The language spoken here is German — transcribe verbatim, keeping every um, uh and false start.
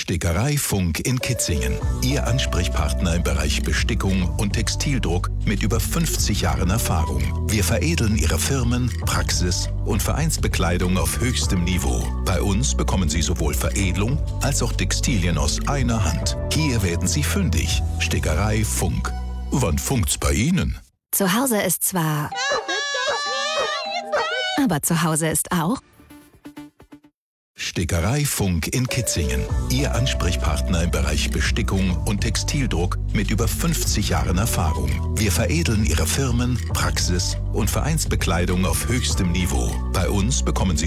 Stickerei Funk in Kitzingen. Ihr Ansprechpartner im Bereich Bestickung und Textildruck mit über fünfzig Jahren Erfahrung. Wir veredeln Ihre Firmen, Praxis und Vereinsbekleidung auf höchstem Niveau. Bei uns bekommen Sie sowohl Veredelung als auch Textilien aus einer Hand. Hier werden Sie fündig. Stickerei Funk. Wann funkt's bei Ihnen? Zu Hause ist zwar... Aber zu Hause ist auch... Stickerei Funk in Kitzingen. Ihr Ansprechpartner im Bereich Bestickung und Textildruck mit über fünfzig Jahren Erfahrung. Wir veredeln Ihre Firmen, Praxis und Vereinsbekleidung auf höchstem Niveau. Bei uns bekommen Sie